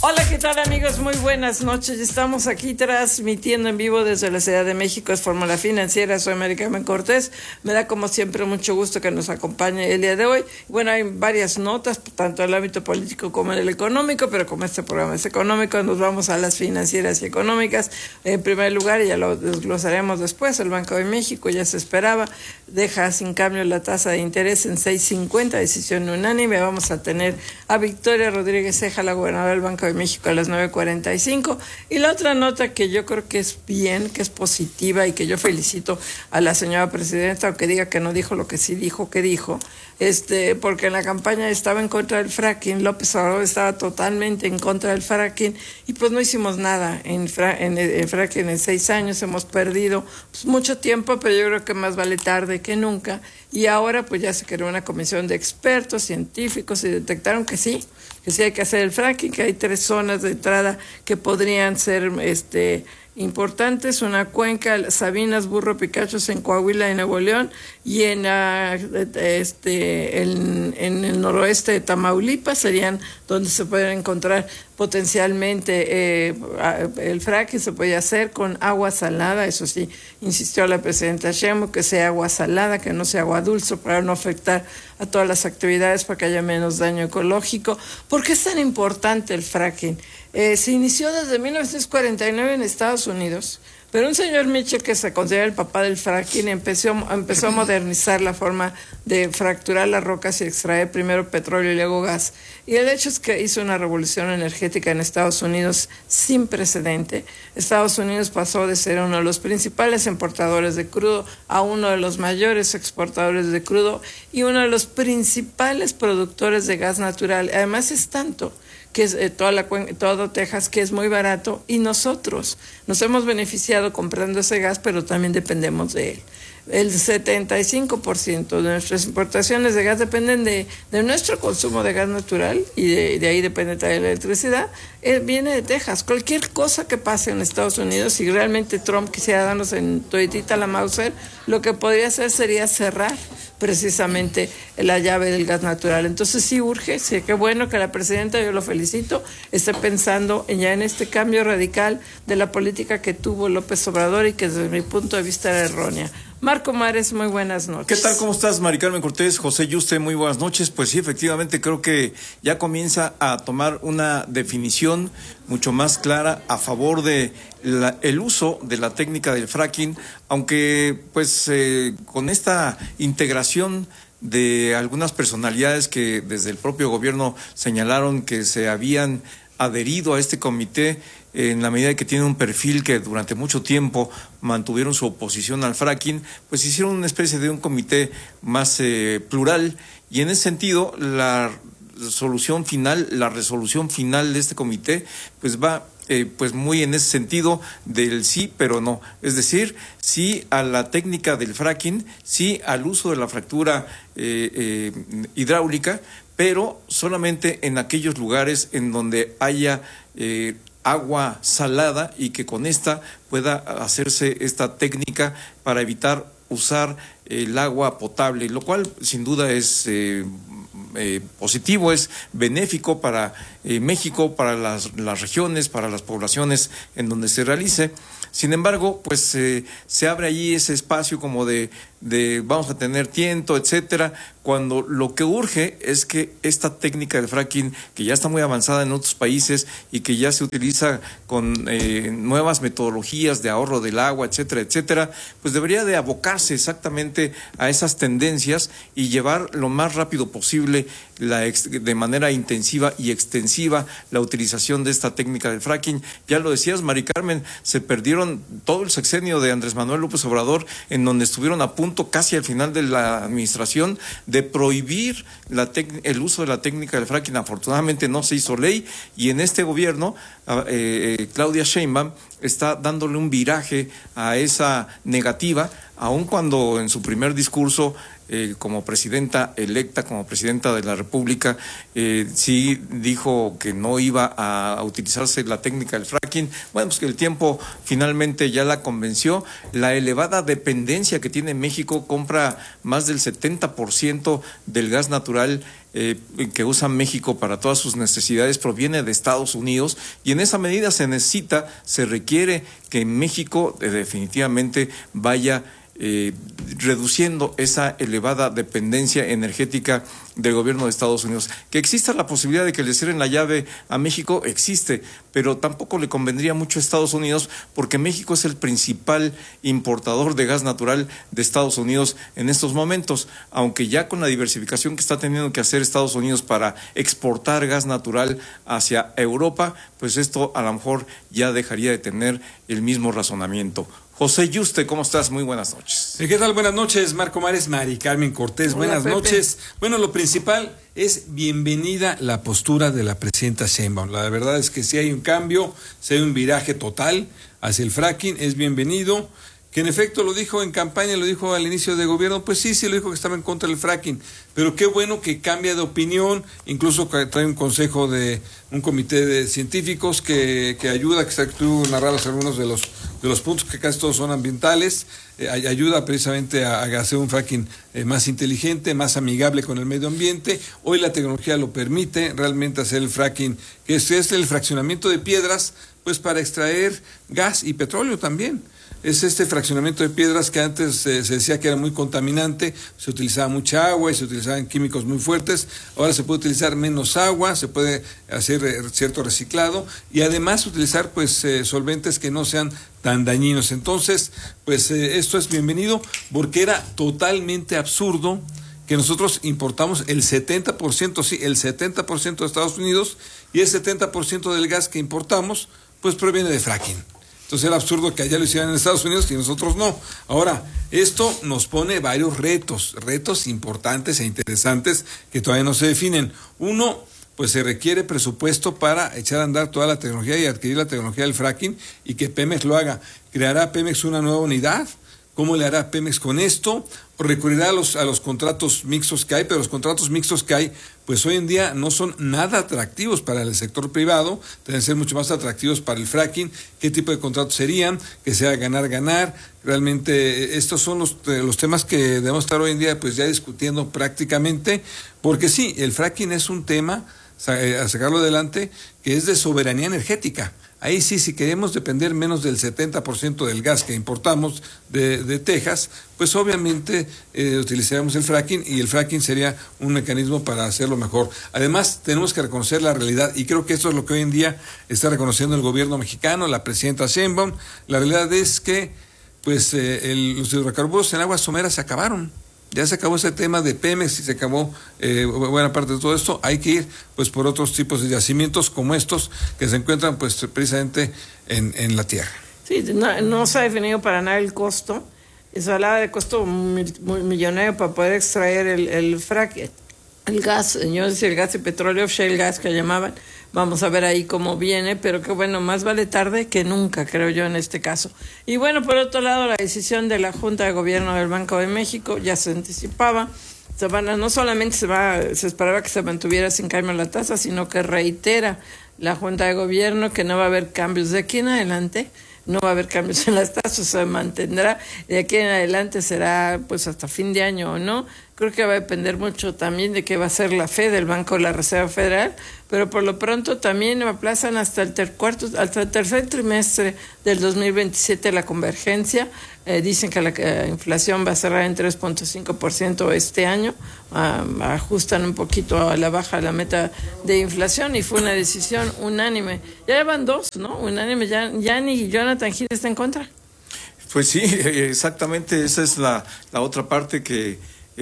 Hola, ¿qué tal amigos? Muy buenas noches. Estamos aquí transmitiendo en vivo desde la Ciudad de México. Es Fórmula Financiera, soy Mari Carmen Cortés. Me da como siempre mucho gusto que nos acompañe el día de hoy. Bueno, hay varias notas, tanto en el ámbito político como en el económico, pero como este programa es económico, nos vamos a las financieras y económicas. En primer lugar, y ya lo desglosaremos después, el Banco de México ya se esperaba, deja sin cambio la tasa de interés en 6.50, decisión unánime. Vamos a tener a Victoria Rodríguez Ceja, la gobernadora del Banco de México, a las 9:45. Y la otra nota que yo creo que es bien, que es positiva y que yo felicito a la señora presidenta, aunque diga que no dijo lo que sí dijo que dijo, porque en la campaña estaba en contra del fracking. López Obrador estaba totalmente en contra del fracking y pues no hicimos nada en fracking en 6 años. Hemos perdido pues mucho tiempo, pero yo creo que más vale tarde que nunca. Y ahora pues ya se creó una comisión de expertos científicos y detectaron que sí hay que hacer el fracking, que hay 3 zonas de entrada que podrían ser importantes: una cuenca, Sabinas, Burro, Picachos en Coahuila y Nuevo León, y en el noroeste de Tamaulipas serían donde se pueden encontrar potencialmente el fracking. Se puede hacer con agua salada, eso sí, insistió la presidenta Sheinbaum, que sea agua salada, que no sea agua dulce, para no afectar a todas las actividades, para que haya menos daño ecológico. ¿Por qué es tan importante el fracking? Se inició desde 1949 en Estados Unidos, pero un señor Mitchell, que se considera el papá del fracking, empezó a modernizar la forma de fracturar las rocas y extraer primero petróleo y luego gas. Y el hecho es que hizo una revolución energética en Estados Unidos sin precedente. Estados Unidos pasó de ser uno de los principales importadores de crudo a uno de los mayores exportadores de crudo y uno de los principales productores de gas natural. Además es tanto que es todo Texas, que es muy barato, y nosotros nos hemos beneficiado comprando ese gas, pero también dependemos de él. El 75% de nuestras importaciones de gas dependen de nuestro consumo de gas natural, y de ahí depende también la electricidad. Viene de Texas. Cualquier cosa que pase en Estados Unidos, si realmente Trump quisiera darnos en toditita la Mauser, lo que podría hacer sería cerrar precisamente la llave del gas natural. Entonces sí urge, sí, qué bueno que la presidenta, yo lo felicito, esté pensando ya en este cambio radical de la política que tuvo López Obrador y que desde mi punto de vista era errónea. Marco Mares, muy buenas noches. ¿Qué tal? ¿Cómo estás, Mari Carmen Cortés? José Yuste, muy buenas noches. Pues sí, efectivamente creo que ya comienza a tomar una definición mucho más clara a favor de el uso de la técnica del fracking, aunque pues con esta integración de algunas personalidades que desde el propio gobierno señalaron que se habían adherido a este comité, en la medida que tienen un perfil que durante mucho tiempo mantuvieron su oposición al fracking, pues hicieron una especie de un comité más plural, y en ese sentido la resolución final de este comité pues va pues muy en ese sentido del sí pero no, es decir, sí a la técnica del fracking, sí al uso de la fractura hidráulica, pero solamente en aquellos lugares en donde haya agua salada, y que con esta pueda hacerse esta técnica para evitar usar el agua potable, lo cual sin duda es positivo, es benéfico para México, para las regiones, para las poblaciones en donde se realice. Sin embargo, pues se abre allí ese espacio como de vamos a tener tiento, etcétera, cuando lo que urge es que esta técnica del fracking, que ya está muy avanzada en otros países y que ya se utiliza con nuevas metodologías de ahorro del agua, etcétera, etcétera, pues debería de abocarse exactamente a esas tendencias y llevar lo más rápido posible de manera intensiva y extensiva la utilización de esta técnica del fracking. Ya lo decías, Mari Carmen, se perdieron todo el sexenio de Andrés Manuel López Obrador, en donde estuvieron a punto casi al final de la administración de prohibir el uso de la técnica del fracking. Afortunadamente no se hizo ley, y en este gobierno Claudia Sheinbaum está dándole un viraje a esa negativa, aun cuando en su primer discurso como presidenta electa, como presidenta de la República, sí dijo que no iba a utilizarse la técnica del fracking. Bueno, pues que el tiempo finalmente ya la convenció. La elevada dependencia que tiene México, compra más del 70% del gas natural que usa México para todas sus necesidades, proviene de Estados Unidos, y en esa medida se requiere que México definitivamente vaya reduciendo esa elevada dependencia energética del gobierno de Estados Unidos. Que exista la posibilidad de que le cierren la llave a México, existe, pero tampoco le convendría mucho a Estados Unidos, porque México es el principal importador de gas natural de Estados Unidos en estos momentos, aunque ya con la diversificación que está teniendo que hacer Estados Unidos para exportar gas natural hacia Europa, pues esto a lo mejor ya dejaría de tener el mismo razonamiento. José Yuste, ¿cómo estás? Muy buenas noches. ¿Qué tal? Buenas noches, Marco Mares, Mari Carmen Cortés. Hola, buenas Pepe. noches. Bueno, lo principal es bienvenida la postura de la presidenta Sheinbaum. La verdad es que si hay un cambio, si hay un viraje total hacia el fracking, es bienvenido. Que en efecto lo dijo en campaña, lo dijo al inicio de gobierno, pues sí lo dijo que estaba en contra del fracking, pero qué bueno que cambia de opinión, incluso trae un consejo de un comité de científicos que ayuda, que tú narrabas algunos de los puntos, que casi todos son ambientales, ayuda precisamente a hacer un fracking más inteligente, más amigable con el medio ambiente. Hoy la tecnología lo permite realmente hacer el fracking, que es el fraccionamiento de piedras, pues para extraer gas y petróleo también. Es este fraccionamiento de piedras que antes se decía que era muy contaminante, se utilizaba mucha agua y se utilizaban químicos muy fuertes. Ahora se puede utilizar menos agua, se puede hacer cierto reciclado y además utilizar pues solventes que no sean tan dañinos. Entonces, pues esto es bienvenido, porque era totalmente absurdo que nosotros importamos el 70%, sí, el 70% de Estados Unidos, y el 70% del gas que importamos pues proviene de fracking. Entonces era absurdo que allá lo hicieran en Estados Unidos y nosotros no. Ahora, esto nos pone varios retos importantes e interesantes que todavía no se definen. Uno, pues se requiere presupuesto para echar a andar toda la tecnología y adquirir la tecnología del fracking, y que Pemex lo haga. ¿Creará Pemex una nueva unidad? ¿Cómo le hará Pemex con esto? ¿O recurrirá a los contratos mixtos que hay? Pero los contratos mixtos que hay, pues hoy en día no son nada atractivos para el sector privado, deben ser mucho más atractivos para el fracking. ¿Qué tipo de contratos serían? Que sea ganar-ganar. Realmente estos son los temas que debemos estar hoy en día pues ya discutiendo prácticamente, porque sí, el fracking es un tema, a sacarlo adelante, que es de soberanía energética. Ahí sí, si queremos depender menos del 70% del gas que importamos de Texas, pues obviamente utilizaremos el fracking, y el fracking sería un mecanismo para hacerlo mejor. Además, tenemos que reconocer la realidad, y creo que esto es lo que hoy en día está reconociendo el gobierno mexicano, la presidenta Sheinbaum. La realidad es que pues los hidrocarburos en aguas someras se acabaron. Ya se acabó ese tema de Pemex y se acabó buena parte de todo esto. Hay que ir pues por otros tipos de yacimientos como estos que se encuentran pues precisamente en la tierra. Sí, no se ha definido para nada el costo. Se hablaba de costo millonario para poder extraer el frac, el gas, yo decía el gas y petróleo, shale gas que llamaban. Vamos a ver ahí cómo viene, pero que bueno, más vale tarde que nunca, creo yo, en este caso. Y bueno, por otro lado, la decisión de la Junta de Gobierno del Banco de México ya se anticipaba. No solamente se esperaba que se mantuviera sin cambio la tasa, sino que reitera la Junta de Gobierno que no va a haber cambios de aquí en adelante. No va a haber cambios en las tasas, se mantendrá. De aquí en adelante será pues hasta fin de año o no. Creo que va a depender mucho también de qué va a ser la Fed, el Banco de la Reserva Federal, pero por lo pronto también aplazan hasta el tercer trimestre del 2027 la convergencia. Dicen que la inflación va a cerrar en 3.5% este año. Ajustan un poquito a la baja la meta de inflación, y fue una decisión unánime. Ya llevan dos, ¿no? Unánime, ya ni Jonathan Hill está en contra. Pues sí, exactamente, esa es la otra parte que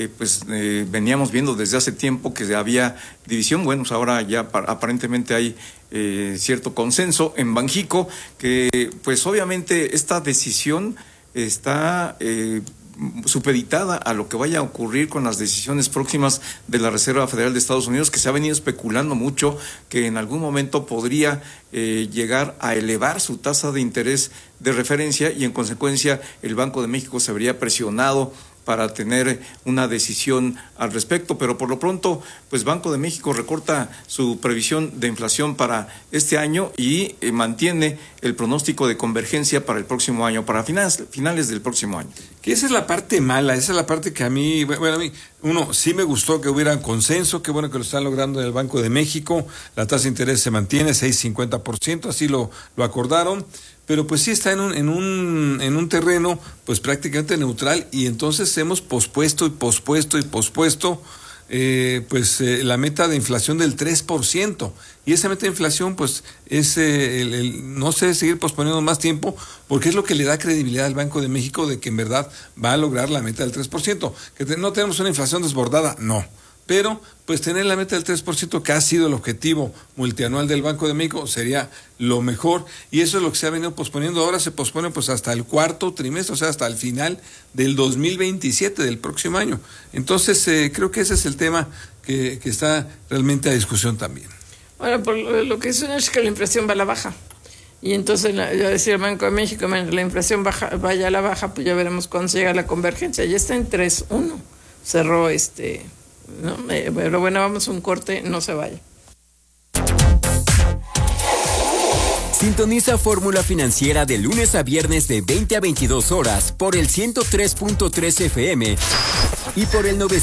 veníamos viendo desde hace tiempo, que había división. Bueno, pues ahora ya aparentemente hay cierto consenso en Banxico, que pues obviamente esta decisión está supeditada a lo que vaya a ocurrir con las decisiones próximas de la Reserva Federal de Estados Unidos, que se ha venido especulando mucho que en algún momento podría llegar a elevar su tasa de interés de referencia, y en consecuencia el Banco de México se vería presionado para tener una decisión al respecto, pero por lo pronto, pues Banco de México recorta su previsión de inflación para este año y mantiene el pronóstico de convergencia para el próximo año, para finales del próximo año. Que esa es la parte mala, esa es la parte que a mí, uno, sí me gustó que hubiera consenso, qué bueno que lo están logrando en el Banco de México, la tasa de interés se mantiene 6.50%, así lo acordaron, pero pues sí está en un terreno pues prácticamente neutral, y entonces hemos pospuesto la meta de inflación del 3%, y esa meta de inflación pues es no se debe seguir posponiendo más tiempo, porque es lo que le da credibilidad al Banco de México de que en verdad va a lograr la meta del 3%, que no tenemos una inflación desbordada, no, pero pues tener la meta del 3%, que ha sido el objetivo multianual del Banco de México, sería lo mejor, y eso es lo que se ha venido posponiendo. Ahora se pospone pues hasta el cuarto trimestre, o sea, hasta el final del 2027, del próximo año. Entonces, creo que ese es el tema que está realmente a discusión también. Bueno, por lo que suena es que la inflación va a la baja. Y entonces, yo decía el Banco de México, la inflación vaya a la baja, pues ya veremos cuándo llega la convergencia. Ya está en 3.1. Cerró ¿no? Pero bueno, vamos a un corte, no se vaya. Sintoniza Fórmula Financiera de lunes a viernes de 20 a 22 horas por el 103.3 FM y por el 900.